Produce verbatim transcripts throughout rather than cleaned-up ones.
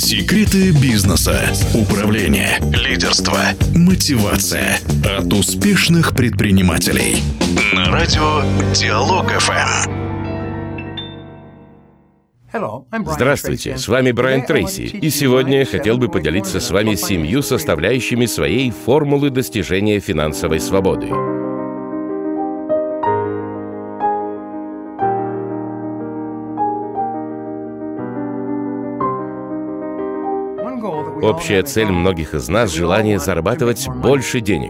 Секреты бизнеса, управления, лидерства, мотивация от успешных предпринимателей. На радио Диалог эф эм. Здравствуйте, с вами Брайан Трейси, и сегодня я хотел бы поделиться с вами семью составляющими своей формулы достижения финансовой свободы. Общая цель многих из нас – желание зарабатывать больше денег.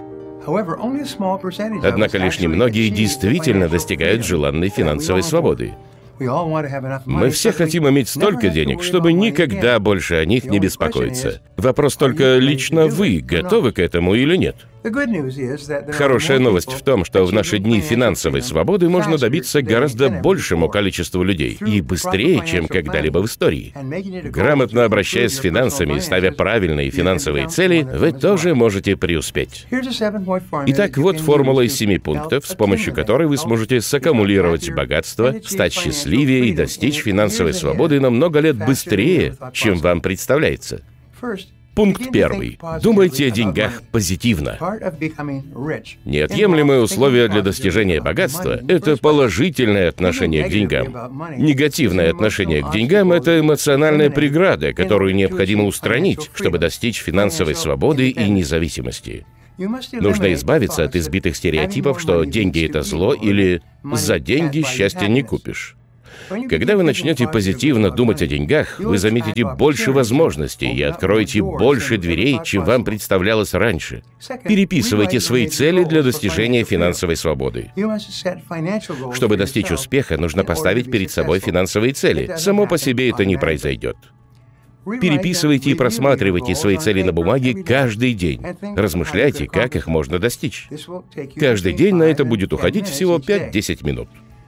Однако лишь немногие действительно достигают желанной финансовой свободы. Мы все хотим иметь столько денег, чтобы никогда больше о них не беспокоиться. Вопрос только, лично вы готовы к этому или нет? Хорошая новость в том, что в наши дни финансовой свободы можно добиться гораздо большему количеству людей и быстрее, чем когда-либо в истории. Грамотно обращаясь с финансами и ставя правильные финансовые цели, вы тоже можете преуспеть. Итак, вот формула из семи пунктов, с помощью которой вы сможете саккумулировать богатство, стать счастливее и достичь финансовой свободы на много лет быстрее, чем вам представляется. Пункт первый. Думайте о деньгах позитивно. Неотъемлемое условие для достижения богатства – это положительное отношение к деньгам. Негативное отношение к деньгам – это эмоциональная преграда, которую необходимо устранить, чтобы достичь финансовой свободы и независимости. Нужно избавиться от избитых стереотипов, что деньги – это зло, или «за деньги счастья не купишь». Когда вы начнете позитивно думать о деньгах, вы заметите больше возможностей и откроете больше дверей, чем вам представлялось раньше. Переписывайте свои цели для достижения финансовой свободы. Чтобы достичь успеха, нужно поставить перед собой финансовые цели. Само по себе это не произойдет. Переписывайте и просматривайте свои цели на бумаге каждый день. Размышляйте, как их можно достичь. Каждый день на это будет уходить всего пять-десять минут.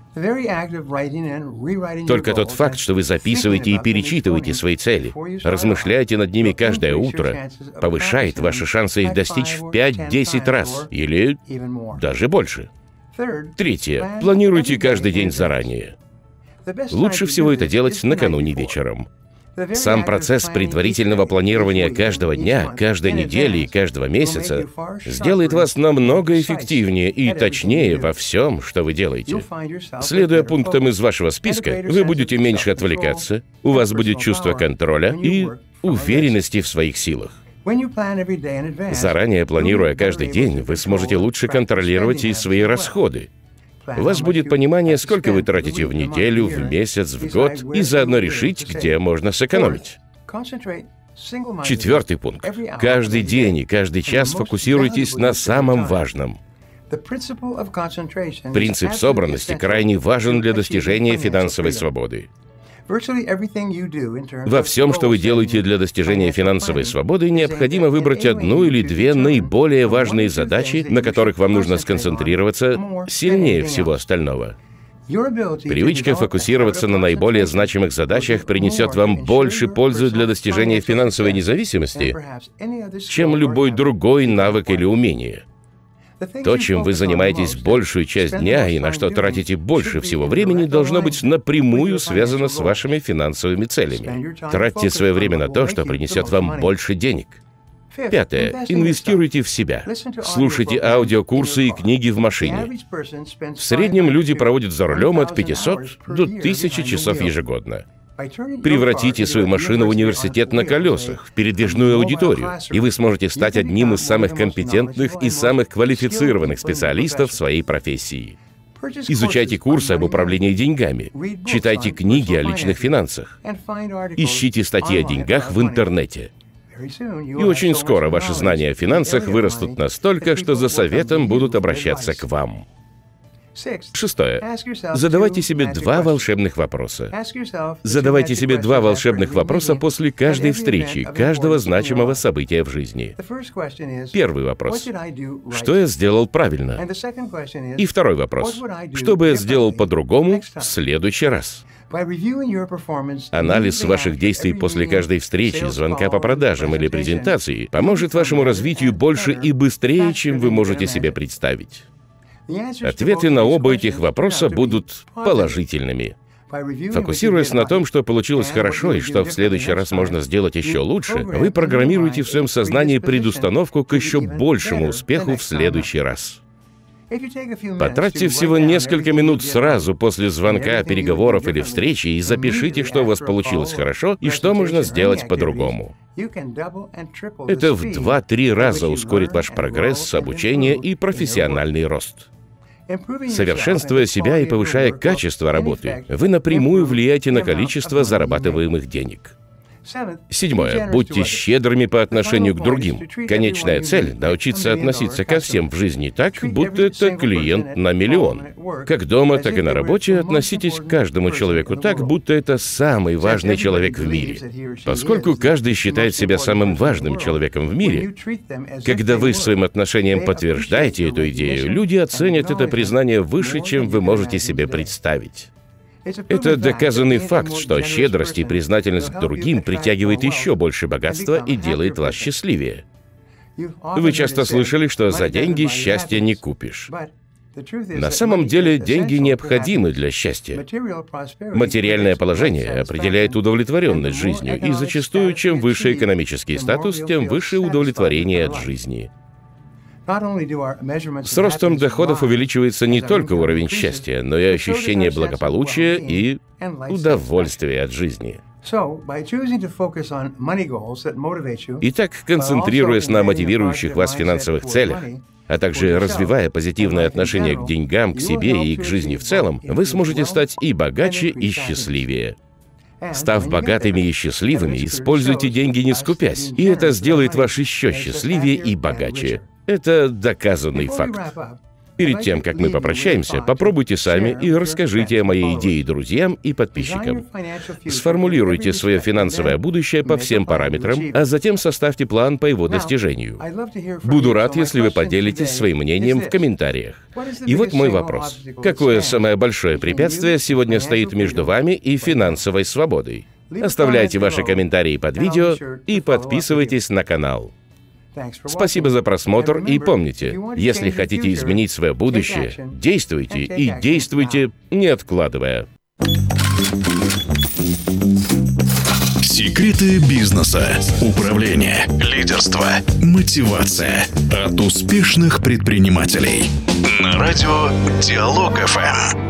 Только тот факт, что вы записываете и перечитываете свои цели, размышляете над ними каждое утро, повышает ваши шансы их достичь в пять-десять раз, или даже больше. Третье. Планируйте каждый день заранее. Лучше всего это делать накануне вечером. Сам процесс предварительного планирования каждого дня, каждой недели и каждого месяца сделает вас намного эффективнее и точнее во всем, что вы делаете. Следуя пунктам из вашего списка, вы будете меньше отвлекаться, у вас будет чувство контроля и уверенности в своих силах. Заранее планируя каждый день, вы сможете лучше контролировать и свои расходы. У вас будет понимание, сколько вы тратите в неделю, в месяц, в год, и заодно решить, где можно сэкономить. Четвертый пункт. Каждый день и каждый час фокусируйтесь на самом важном. Принцип собранности крайне важен для достижения финансовой свободы. Во всем, что вы делаете для достижения финансовой свободы, необходимо выбрать одну или две наиболее важные задачи, на которых вам нужно сконцентрироваться сильнее всего остального. Привычка фокусироваться на наиболее значимых задачах принесет вам больше пользы для достижения финансовой независимости, чем любой другой навык или умение. То, чем вы занимаетесь большую часть дня и на что тратите больше всего времени, должно быть напрямую связано с вашими финансовыми целями. Тратьте свое время на то, что принесет вам больше денег. Пятое. Инвестируйте в себя. Слушайте аудиокурсы и книги в машине. В среднем люди проводят за рулем от пятисот до тысячи часов ежегодно. Превратите свою машину в университет на колесах, в передвижную аудиторию, и вы сможете стать одним из самых компетентных и самых квалифицированных специалистов в своей профессии. Изучайте курсы об управлении деньгами, читайте книги о личных финансах, ищите статьи о деньгах в интернете. И очень скоро ваши знания о финансах вырастут настолько, что за советом будут обращаться к вам. Шестое. Задавайте себе два волшебных вопроса. Задавайте себе два волшебных вопроса после каждой встречи, каждого значимого события в жизни. Первый вопрос. Что я сделал правильно? И второй вопрос. Что бы я сделал по-другому в следующий раз? Анализ ваших действий после каждой встречи, звонка по продажам или презентации поможет вашему развитию больше и быстрее, чем вы можете себе представить. Ответы на оба этих вопроса будут положительными. Фокусируясь на том, что получилось хорошо и что в следующий раз можно сделать еще лучше, вы программируете в своем сознании предустановку к еще большему успеху в следующий раз. Потратьте всего несколько минут сразу после звонка, переговоров или встречи и запишите, что у вас получилось хорошо и что можно сделать по-другому. Это в два-три раза ускорит ваш прогресс, обучение и профессиональный рост. Совершенствуя себя и повышая качество работы, вы напрямую влияете на количество зарабатываемых денег. Седьмое. Будьте щедрыми по отношению к другим. Конечная цель — научиться относиться ко всем в жизни так, будто это клиент на миллион. Как дома, так и на работе относитесь к каждому человеку так, будто это самый важный человек в мире. Поскольку каждый считает себя самым важным человеком в мире, когда вы своим отношением подтверждаете эту идею, люди оценят это признание выше, чем вы можете себе представить. Это доказанный факт, что щедрость и признательность к другим притягивает еще больше богатства и делает вас счастливее. Вы часто слышали, что за деньги счастье не купишь. На самом деле деньги необходимы для счастья. Материальное положение определяет удовлетворенность жизнью, и зачастую, чем выше экономический статус, тем выше удовлетворение от жизни. С ростом доходов увеличивается не только уровень счастья, но и ощущение благополучия и удовольствия от жизни. Итак, концентрируясь на мотивирующих вас финансовых целях, а также развивая позитивное отношение к деньгам, к себе и к жизни в целом, вы сможете стать и богаче, и счастливее. Став богатыми и счастливыми, используйте деньги не скупясь, и это сделает вас еще счастливее и богаче. Это доказанный факт. Перед тем, как мы попрощаемся, попробуйте сами и расскажите о моей идее друзьям и подписчикам. Сформулируйте свое финансовое будущее по всем параметрам, а затем составьте план по его достижению. Буду рад, если вы поделитесь своим мнением в комментариях. И вот мой вопрос. Какое самое большое препятствие сегодня стоит между вами и финансовой свободой? Оставляйте ваши комментарии под видео и подписывайтесь на канал. Спасибо за просмотр, и помните, если хотите изменить свое будущее, действуйте и действуйте, не откладывая. Секреты бизнеса, управление, лидерство, мотивация от успешных предпринимателей. На радио Диалог эф эм.